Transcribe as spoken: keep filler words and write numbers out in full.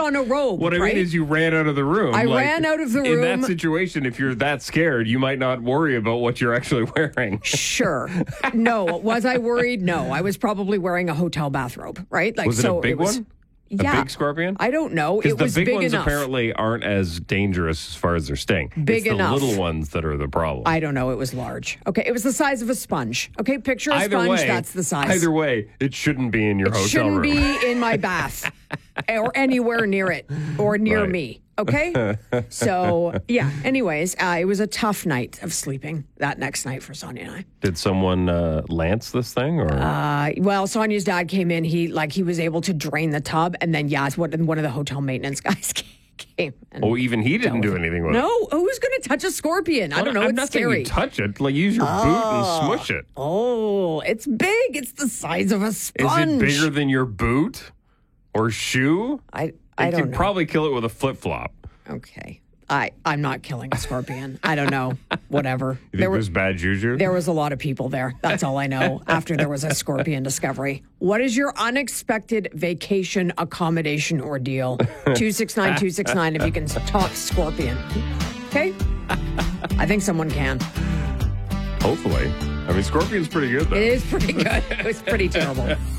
on a robe. What I right? mean is you ran out of the room. I Like, ran out of the In room. that situation, if you're that scared, you might not worry about what you're actually wearing. Sure. No. Was I worried? No. I was probably wearing a hotel bathrobe, right? Like, Was it so a big it was, one? Yeah. A big scorpion? I don't know. Because It the was big big ones enough. apparently aren't as dangerous as far as their sting. Big it's the enough. little ones that are the problem. I don't know. It was large. Okay. It was the size of a sponge. Okay. Picture a either sponge. way, That's the size. Either way, it shouldn't be in your It hotel shouldn't room. be in my bath or anywhere near it or near Right. me. Okay. So, yeah. Anyways, uh, it was a tough night of sleeping that next night for Sonia and I. Did someone uh, lance this thing? Or Uh, well, Sonia's dad came in. He like he was able to drain the tub, and then yeah, what one of the hotel maintenance guys came. And oh, even he didn't do anything with it. no, who's going to touch a scorpion? I don't know. I'm It's not saying scary. you touch it. Like use your boot and smush it. Oh, it's big. It's the size of a Is sponge. it bigger than your boot or shoe? I I You don't could know. probably kill it with a flip flop. Okay. I, I'm not killing a scorpion. I don't know. Whatever. You think There were, there's bad juju? there was a lot of people there. That's all I know after there was a scorpion discovery. What is your unexpected vacation accommodation ordeal? two six nine two six nine if you can talk scorpion. Okay? I think someone can. Hopefully. I mean, scorpion's pretty good, though. It is pretty good. It was pretty terrible.